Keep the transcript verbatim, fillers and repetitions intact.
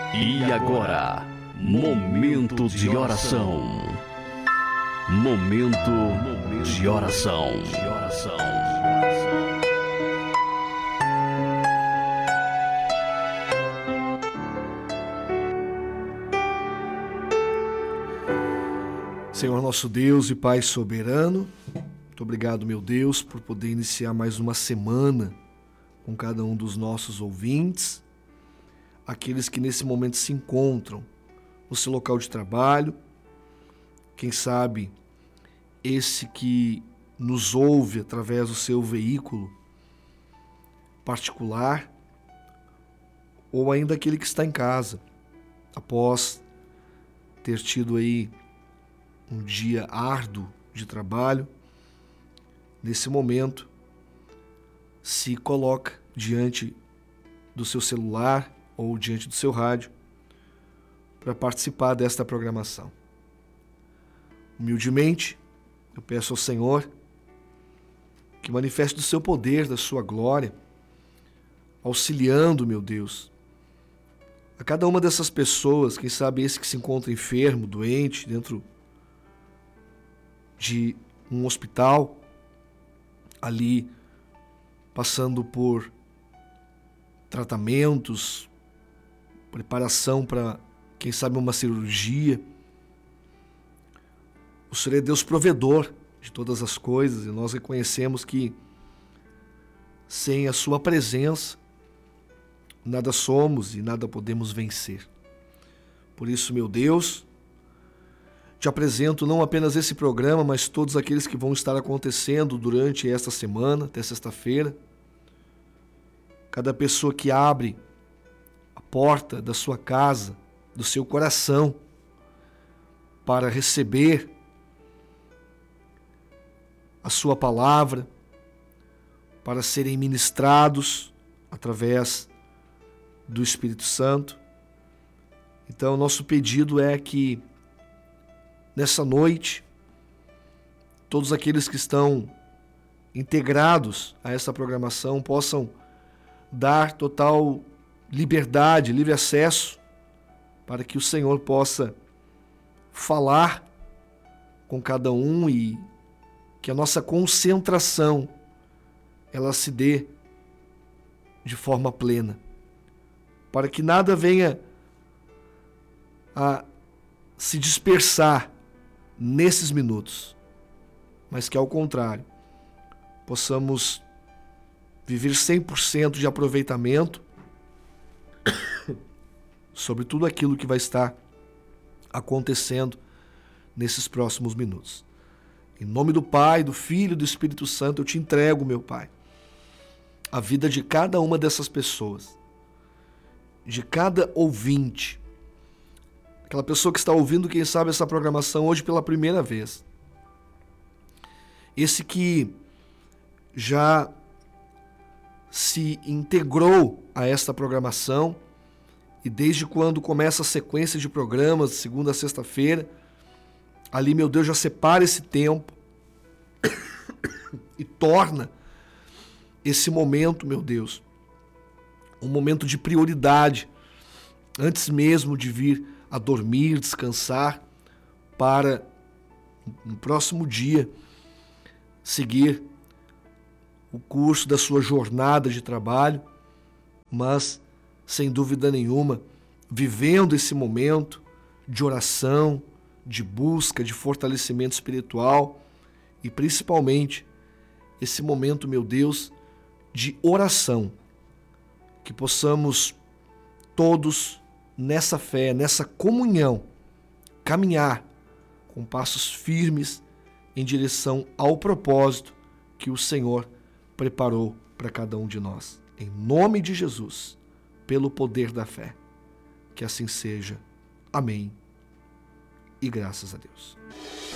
E agora, momento de oração. Momento de oração. Senhor nosso Deus e Pai soberano, muito obrigado, meu Deus, por poder iniciar mais uma semana com cada um dos nossos ouvintes, aqueles que nesse momento se encontram no seu local de trabalho, quem sabe esse que nos ouve através do seu veículo particular, ou ainda aquele que está em casa, após ter tido aí um dia árduo de trabalho, nesse momento se coloca diante do seu celular ou diante do seu rádio para participar desta programação. Humildemente, eu peço ao Senhor que manifeste do seu poder, da sua glória, auxiliando, meu Deus, a cada uma dessas pessoas, quem sabe esse que se encontra enfermo, doente, dentro de um hospital, ali passando por tratamentos, preparação para, quem sabe, uma cirurgia. O Senhor é Deus provedor de todas as coisas e nós reconhecemos que sem a sua presença nada somos e nada podemos vencer. Por isso, meu Deus, te apresento não apenas esse programa, mas todos aqueles que vão estar acontecendo durante esta semana, até sexta-feira. Cada pessoa que abre a porta da sua casa, do seu coração, para receber a sua palavra, para serem ministrados através do Espírito Santo. Então, nosso pedido é que nessa noite, todos aqueles que estão integrados a essa programação possam dar total liberdade, livre acesso, para que o Senhor possa falar com cada um e que a nossa concentração ela se dê de forma plena, para que nada venha a se dispersar nesses minutos, mas que ao contrário, possamos viver cem por cento de aproveitamento sobre tudo aquilo que vai estar acontecendo nesses próximos minutos. Em nome do Pai, do Filho e do Espírito Santo, eu te entrego, meu Pai, a vida de cada uma dessas pessoas, de cada ouvinte, aquela pessoa que está ouvindo, quem sabe, essa programação hoje pela primeira vez. Esse que já se integrou a esta programação e desde quando começa a sequência de programas, de segunda a sexta-feira, ali, meu Deus, já separa esse tempo e torna esse momento, meu Deus, um momento de prioridade, antes mesmo de vir a dormir, descansar, para no próximo dia seguir o curso da sua jornada de trabalho, mas sem dúvida nenhuma vivendo esse momento de oração, de busca, de fortalecimento espiritual e principalmente esse momento, meu Deus, de oração, que possamos todos nessa fé, nessa comunhão, caminhar com passos firmes em direção ao propósito que o Senhor preparou para cada um de nós. Em nome de Jesus, pelo poder da fé, que assim seja. Amém. E graças a Deus.